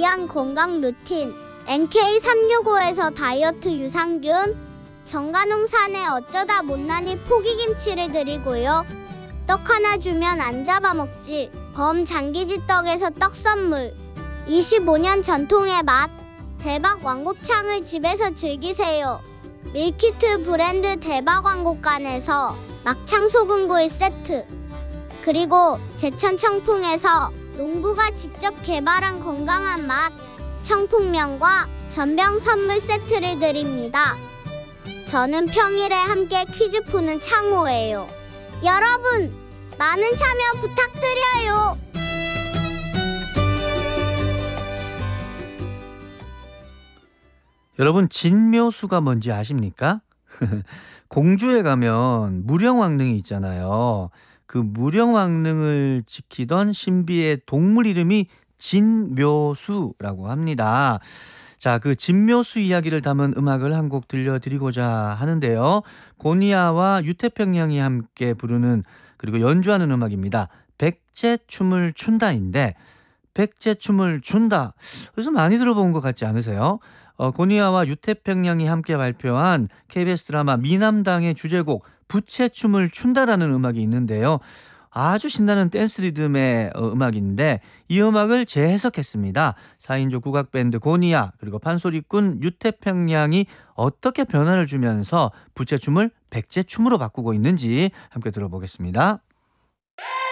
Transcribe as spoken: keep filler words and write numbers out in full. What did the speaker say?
위한 건강 루틴 엔케이 삼육오에서 다이어트 유산균, 정관홍산에 어쩌다 못난이 포기김치를 드리고요. 떡 하나 주면 안 잡아먹지 범장기지 떡에서 떡 선물, 이십오 년 전통의 맛 대박 왕곱창을 집에서 즐기세요. 밀키트 브랜드 대박 왕곱간에서 막창 소금구이 세트, 그리고 제천 청풍에서 농부가 직접 개발한 건강한 맛 청풍면과 전병 선물 세트를 드립니다. 저는 평일에 함께 퀴즈 푸는 창호예요. 여러분, 많은 참여 부탁드려요. 여러분, 진묘수가 뭔지 아십니까? 공주에 가면 무령왕릉이 있잖아요. 그 무령왕릉을 지키던 신비의 동물 이름이 진묘수라고 합니다. 자, 그 진묘수 이야기를 담은 음악을 한 곡 들려드리고자 하는데요. 고니아와 유태평양이 함께 부르는 그리고 연주하는 음악입니다. 백제춤을 춘다인데, 백제춤을 춘다, 그래서 많이 들어본 것 같지 않으세요? 어, 고니아와 유태평양이 함께 발표한 케이비에스 드라마 미남당의 주제곡 부채춤을 춘다라는 음악이 있는데요. 아주 신나는 댄스 리듬의 어, 음악인데 이 음악을 재해석했습니다. 사 인조 국악밴드 고니아 그리고 판소리꾼 유태평양이 어떻게 변화를 주면서 부채춤을 백제춤으로 바꾸고 있는지 함께 들어보겠습니다.